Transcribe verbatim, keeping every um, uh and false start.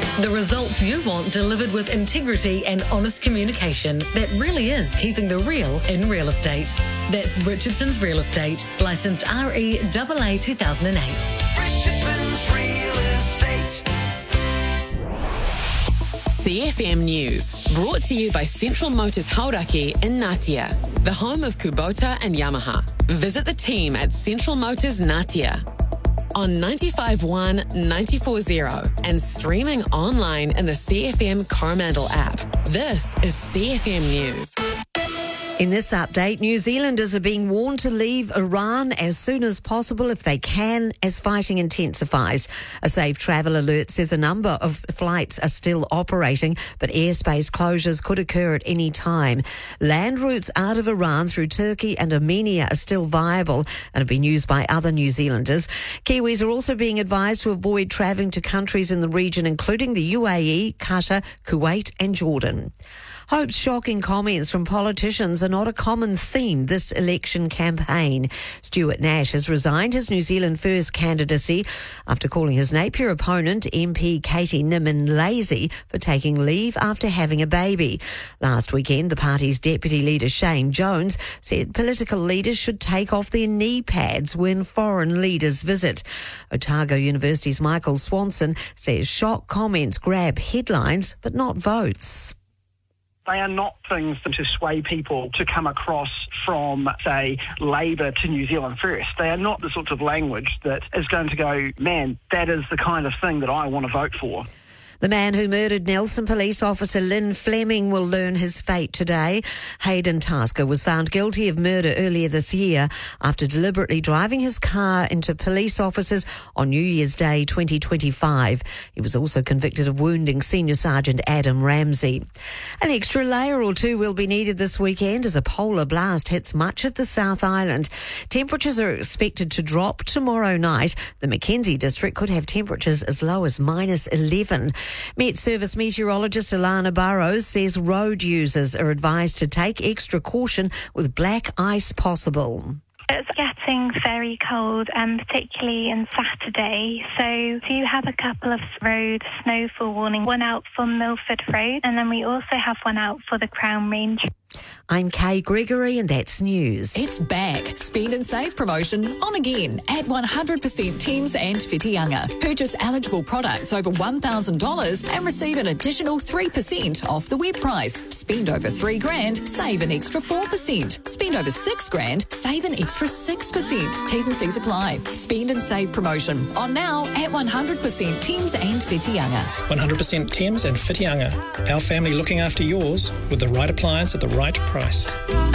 The results you want delivered with integrity and honest communication that really is keeping the real in real estate. That's Richardson's Real Estate, licensed R E A A two thousand eight. Richardson's Real Estate. C F M News, brought to you by Central Motors Hauraki in Ngatea, the home of Kubota and Yamaha. Visit the team at Central Motors Ngatea on ninety-five point one, ninety-four point zero and streaming online in the C F M Coromandel app. This is C F M News. In this update, New Zealanders are being warned to leave Iran as soon as possible if they can, as fighting intensifies. A safe travel alert says a number of flights are still operating, but airspace closures could occur at any time. Land routes out of Iran through Turkey and Armenia are still viable and have been used by other New Zealanders. Kiwis are also being advised to avoid travelling to countries in the region, including the U A E, Qatar, Kuwait and Jordan. Hope's shocking comments from politicians are not a common theme this election campaign. Stuart Nash has resigned his New Zealand First candidacy after calling his Napier opponent, M P Katie Nimmin, lazy for taking leave after having a baby. Last weekend, the party's deputy leader, Shane Jones, said political leaders should take off their knee pads when foreign leaders visit. Otago University's Michael Swanson says shock comments grab headlines but not votes. They are not things to sway people to come across from, say, Labour to New Zealand First. They are not the sorts of language that is going to go, man, that is the kind of thing that I want to vote for. The man who murdered Nelson police officer Lynn Fleming will learn his fate today. Hayden Tasker was found guilty of murder earlier this year after deliberately driving his car into police officers on New Year's Day twenty twenty-five. He was also convicted of wounding Senior Sergeant Adam Ramsey. An extra layer or two will be needed this weekend as a polar blast hits much of the South Island. Temperatures are expected to drop tomorrow night. The Mackenzie district could have temperatures as low as minus eleven. Met Service meteorologist Alana Burrows says road users are advised to take extra caution with black ice possible. It's getting very cold, um, particularly on Saturday. So do have a couple of road snowfall warning, one out for Milford Road, and then we also have one out for the Crown Range. I'm Kay Gregory and that's news. It's back. Spend and save promotion on again at one hundred percent Thames and Whitianga. Purchase eligible products over one thousand dollars and receive an additional three percent off the web price. Spend over three grand, save an extra four percent. Spend over six grand, save an extra six percent. T's and C's apply. Spend and save promotion on now at one hundred percent Thames and Whitianga. one hundred percent Thames and Whitianga. Our family looking after yours with the right appliance at the right price.